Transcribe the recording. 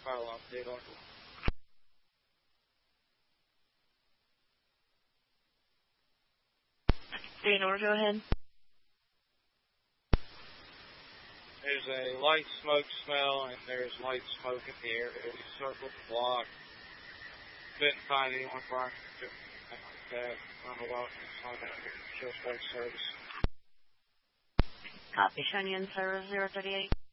file update on. Theodore, go ahead. There's a light smoke smell, and there's light smoke in the air. We circled the block. Couldn't find anyone like that. I don't know what it's on that. Just like service. Copy, Shunyan, Service 038.